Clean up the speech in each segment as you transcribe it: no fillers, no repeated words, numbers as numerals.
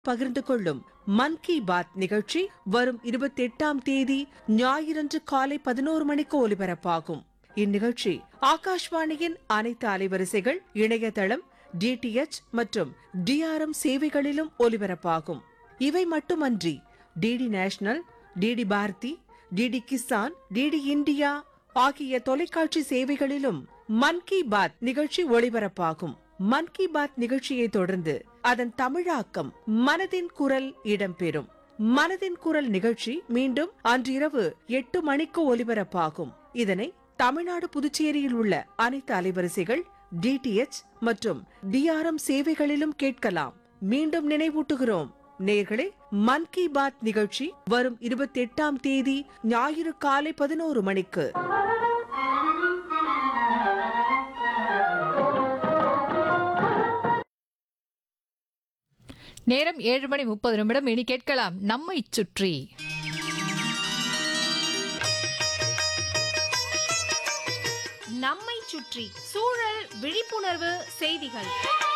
பகிர்ந்து கொள்ளும் மன் கி பாத் நிகழ்ச்சி வரும் 28ஆம் தேதி ஞாயிறன்று காலை 11 மணிக்கு ஒலிபரப்பாகும். இந்நிகழ்ச்சி ஆகாஷ்வாணியின் அனைத்து அலைவரிசைகள், இணையதளம், டிடிஎச் மற்றும் டிஆர்எம் சேவைகளிலும் ஒலிபரப்பாகும். இவை மட்டுமன்றி DD national, DD Bharathi, DD Kisan, DD India ஆகிய தொலைக்காட்சி சேவைகளிலும் மன் கி பாத் நிகழ்ச்சி ஒளிபரப்பாகும். மன் கி பாத் நிகழ்ச்சியை தொடர்ந்து அதன் தமிழாக்கம் மனதின் குரல் இடம்பெறும். மனதின் குரல் நிகழ்ச்சி மீண்டும் அன்றிரவு 8 மணிக்கு ஒலிபரப்பாகும். இதனை தமிழ்நாடு, புதுச்சேரியில் உள்ள அனைத்து அலைவரிசைகள், டிடிஎச் மற்றும் டிஆர்எம் சேவைகளிலும் கேட்கலாம். மீண்டும் நினைவூட்டுகிறோம் நேயர்களே, மன் கி பாத் நிகழ்ச்சி வரும் 28ஆம் தேதி ஞாயிறு காலை 11 மணிக்கு. நேரம் 7:30. இனி கேட்கலாம் நம்மை சுற்றி. நம்மை சுற்றி சூழல் விழிப்புணர்வு செய்திகள்.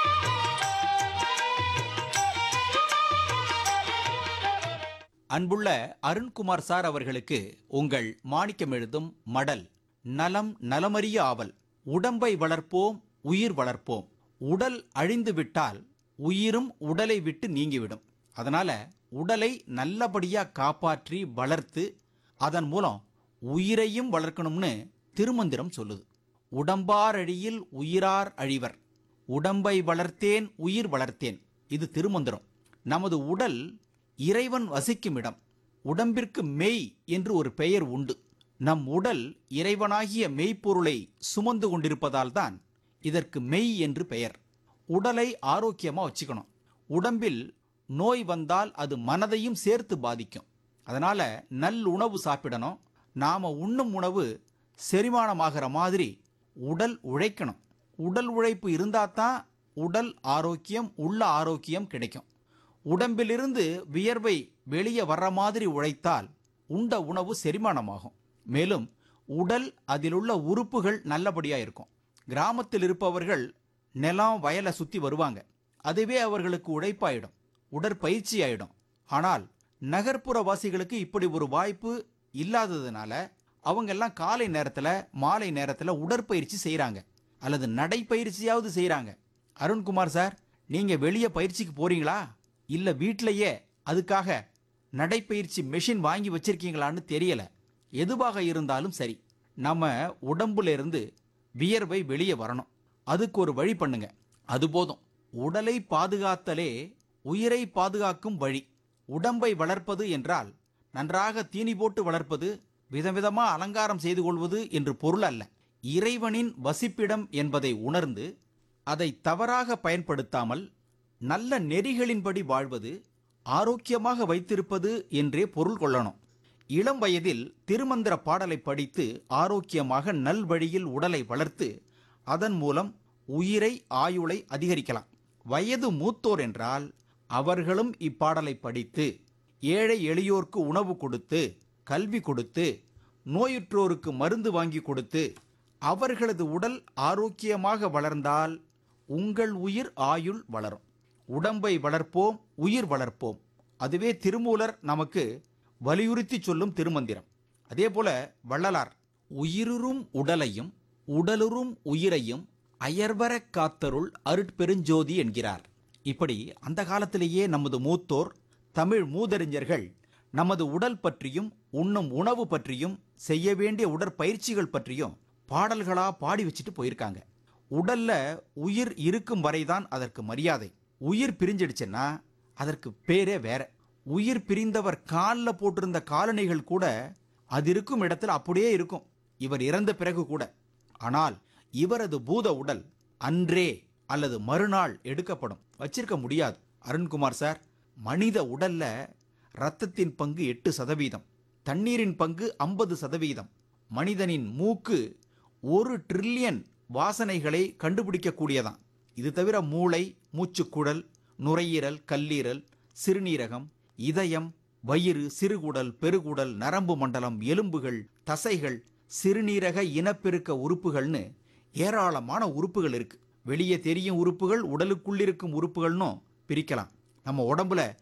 அன்புள்ள அருண்குமார் சார் அவர்களுக்கு உங்கள் மாணிக்கம் எழுதும் மடல். நலம் நலமறிய ஆவல். உடம்பை வளர்ப்போம், உயிர் வளர்ப்போம். உடல் அழிந்து விட்டால் உயிரும் உடலை விட்டு நீங்கிவிடும். அதனால உடலை நல்லபடியா காப்பாற்றி வளர்த்து அதன் மூலம் உயிரையும் வளர்க்கணும்னு திருமந்திரம் சொல்லுது. உடம்பார் அழியில் உயிரார் அழிவர். உடம்பை வளர்த்தேன், உயிர் வளர்த்தேன். இது திருமந்திரம். நமது உடல் இறைவன் வசிக்கும் இடம். உடம்பிற்கு மெய் என்று ஒரு பெயர் உண்டு. நம் உடல் இறைவனாகிய மெய்ப்பொருளை சுமந்து கொண்டிருப்பதால் தான் இதற்கு மெய் என்று பெயர். உடலை ஆரோக்கியமா வச்சுக்கணும். உடம்பில் நோய் வந்தால் அது மனதையும் சேர்த்து பாதிக்கும். அதனால நல்லுணவு சாப்பிடணும். நாம உண்ணும் உணவு செரிமானமாகிற மாதிரி உடல் உழைக்கணும். உடல் உழைப்பு இருந்தாதான் உடல் ஆரோக்கியம், உள்ள ஆரோக்கியம் கிடைக்கும். உடம்பிலிருந்து வியர்வை வெளியே வர்ற மாதிரி உழைத்தால் உண்ட உணவு செரிமானமாகும். மேலும் உடல் அதிலுள்ள உறுப்புகள் நல்லபடியா இருக்கும். கிராமத்தில் இருப்பவர்கள் நிலம் வயலை சுத்தி வருவாங்க. அதுவே அவர்களுக்கு உழைப்பாயிடும், உடற்பயிற்சி ஆயிடும். ஆனால் நகர்ப்புற வாசிகளுக்கு இப்படி ஒரு வாய்ப்பு இல்லாததுனால அவங்க எல்லாம் காலை நேரத்தில், மாலை நேரத்தில் உடற்பயிற்சி செய்கிறாங்க அல்லது நடைப்பயிற்சியாவது செய்கிறாங்க. அருண்குமார் சார், நீங்க வெளியே பயிற்சிக்கு போறீங்களா, இல்ல வீட்டிலேயே அதுக்காக நடைப்பயிற்சி மெஷின் வாங்கி வச்சிருக்கீங்களான்னு தெரியல. எதுவாக இருந்தாலும் சரி, நம்ம உடம்புல இருந்து வியர்வை வெளியே வரணும். அதுக்கு ஒரு வழி பண்ணுங்க. அது போதும். உடலை பாதுகாத்தலே உயிரை பாதுகாக்கும் வழி. உடம்பை வளர்ப்பது என்றால் நன்றாக தீனி போட்டு வளர்ப்பது, விதவிதமா அலங்காரம் செய்து கொள்வது என்று பொருள் அல்ல. இறைவனின் வசிப்பிடம் என்பதை உணர்ந்து அதை தவறாக பயன்படுத்தாமல் நல்ல நெறிகளின்படி வாழ்வது, ஆரோக்கியமாக வைத்திருப்பது என்றே பொருள் கொள்ளணும். இளம் வயதில் திருமந்திர பாடலை படித்து ஆரோக்கியமாக நல்வழியில் உடலை வளர்த்து அதன் மூலம் உயிரை, ஆயுளை அதிகரிக்கலாம். வயது மூத்தோர் என்றால் அவர்களும் இப்பாடலை படித்து ஏழை எளியோர்க்கு உணவு கொடுத்து, கல்வி கொடுத்து, நோயுற்றோருக்கு மருந்து வாங்கி கொடுத்து அவர்களது உடல் ஆரோக்கியமாக வளர்ந்தால் உங்கள் உயிர், ஆயுள் வளரும். உடம்பை வளர்ப்போம், உயிர் வளர்ப்போம். அதுவே திருமூலர் நமக்கு வலியுறுத்தி சொல்லும் திருமந்திரம். அதே போல வள்ளலார் உயிருறும் உடலையும் உடலுறும் உயிரையும் அயர்வரக் காத்தருள் அருட்பெருஞ்சோதி என்கிறார். இப்படி அந்த காலத்திலேயே நமது மூத்தோர், தமிழ் மூதறிஞர்கள் நமது உடல் பற்றியும், உண்ணும் உணவு பற்றியும், செய்ய வேண்டிய உடற்பயிற்சிகள் பற்றியும் பாடல்களா பாடி வச்சுட்டு போயிருக்காங்க. உடல்ல உயிர் இருக்கும் வரைதான் அதற்கு மரியாதை. உயிர் பிரிஞ்சிடுச்சுன்னா அதற்கு பேரே வேற. உயிர் பிரிந்தவர் காலில் போட்டிருந்த காலணிகள் கூட அது இருக்கும் இடத்துல அப்படியே இருக்கும், இவர் இறந்த பிறகு கூட. ஆனால் இவரது பூத உடல் அன்றே அல்லது மறுநாள் எடுக்கப்படும், வச்சிருக்க முடியாது. அருண்குமார் சார், மனித உடல்ல இரத்தத்தின் பங்கு 8%, தண்ணீரின் பங்கு 50%. மனிதனின் மூக்கு 1 ட்ரில்லியன் வாசனைகளை கண்டுபிடிக்கக்கூடியதான். இது தவிர மூளை, மூச்சுக்குழல், நுரையீரல், கல்லீரல், சிறுநீரகம், இதயம், வயிறு, சிறுகுடல், பெருகுடல், நரம்பு மண்டலம், எலும்புகள், தசைகள், சிறுநீரக இனப்பெருக்க உறுப்புகள்னு ஏராளமான உறுப்புகள் இருக்கு. வெளியே தெரியும் உறுப்புகள், உடலுக்குள்ளிருக்கும் உறுப்புகள்னும் பிரிக்கலாம். நம்ம உடம்புல